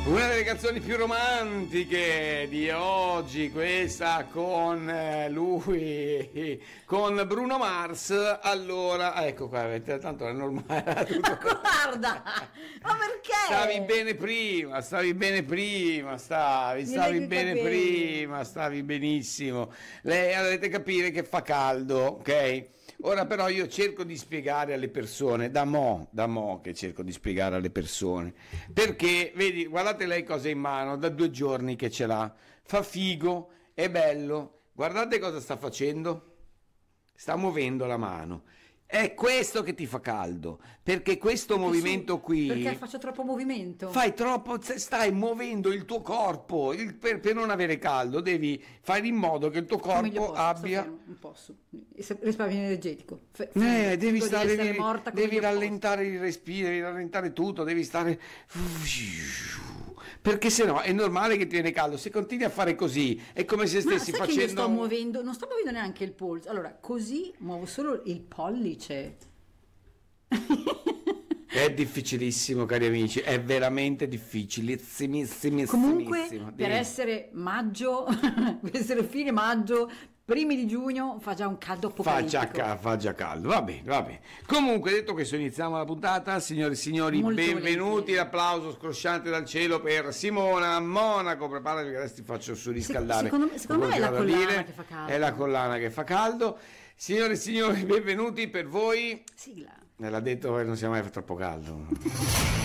Una delle canzoni più romantiche di oggi, questa con lui, con Bruno Mars. Allora, ecco qua, tanto è normale. Ma guarda, ma perché? Stavi bene prima, stavi benissimo. Lei dovete capire che fa caldo, ok? Ora però io cerco di spiegare alle persone, da mo che cerco di spiegare alle persone, perché vedi, guardate lei cosa ha in mano, da 2 giorni che ce l'ha, fa figo, è bello, guardate cosa sta facendo, sta muovendo la mano. È questo che ti fa caldo, perché questo movimento qui... Perché faccio troppo movimento? Fai troppo, stai muovendo il tuo corpo, per non avere caldo devi fare in modo che il tuo corpo abbia... Non posso, risparmio energetico. Devi stare, morta devi rallentare il respiro, devi rallentare tutto, devi stare... Perché sennò è normale che ti viene caldo. Se continui a fare così è come se stessi sai facendo... Che io sto muovendo, non sto muovendo neanche il polso. Allora, così muovo solo il pollice. È difficilissimo, cari amici, è veramente difficilissimissimo. Comunque, per essere maggio, per essere fine maggio, primi di giugno, fa già un caldo apocalittico. Fa già caldo, va bene. Comunque, detto questo, iniziamo la puntata. Signore e signori, Molto benvenuti. volentieri. L'applauso scrosciante dal cielo per Simona a Monaco. Preparati che adesso ti faccio surriscaldare. Secondo me è la collana che fa caldo. È la collana che fa caldo. Signore e signori, benvenuti per voi. Sigla. Me l'ha detto che non sia mai troppo caldo.